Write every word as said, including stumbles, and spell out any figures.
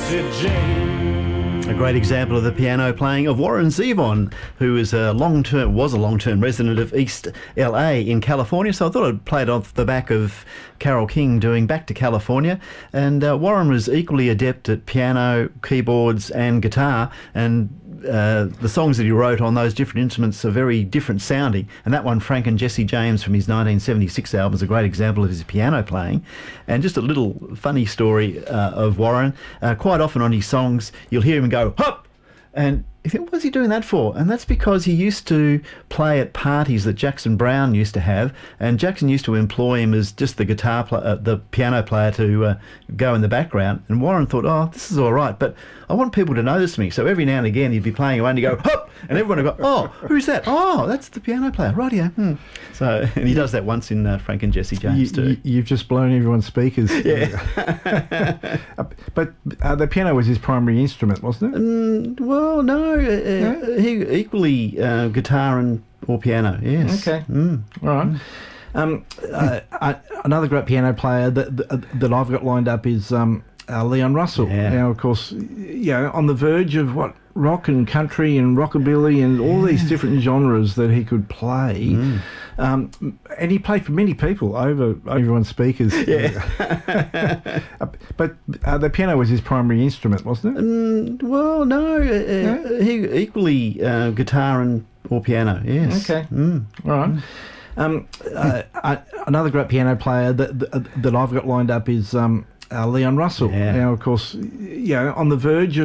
Sexy Jane. A great example of the piano playing of Warren Zevon, who is a long-term, was a long-term resident of East L A in California. So I thought I'd play it off the back of Carole King doing Back to California. And uh, Warren was equally adept at piano, keyboards and guitar. And uh, the songs that he wrote on those different instruments are very different sounding. And that one, Frank and Jesse James from his nineteen seventy-six album, is a great example of his piano playing. And just a little funny story uh, of Warren. Uh, quite often on his songs, you'll hear him go, hop! And you think, what's he doing that for? And that's because he used to play at parties that Jackson Browne used to have, and Jackson used to employ him as just the guitar, pl- uh, the piano player to uh, go in the background. And Warren thought, oh, this is all right, but I want people to notice me. So every now and again he'd be playing away and he'd go, hop! And everyone would go, oh, who's that? Oh, that's the piano player, rightio. Hmm. So, and he does that once in uh, Frank and Jesse James you, too. You, you've just blown everyone's speakers. Yeah. uh, but uh, the piano was his primary instrument, wasn't it? Mm, well, no. Uh, No? He equally uh, guitar and or piano. Yes. Okay. Mm. All right. Mm. Um, uh, uh, another great piano player that that, that I've got lined up is um, uh, Leon Russell. Yeah. Now, of course, you know, on the verge of what rock and country and rockabilly and all these different genres that he could play. Mm. Um, and he played for many people over everyone's speakers. Yeah. uh, but uh, the piano was his primary instrument, wasn't it? Mm, well, no. Uh, No? He equally uh, guitar and or piano. Yes. Okay. Mm. All right. Mm. Um, uh, uh, another great piano player that that, that I've got lined up is um, uh, Leon Russell. Yeah. Now, of course, you know, on the verge of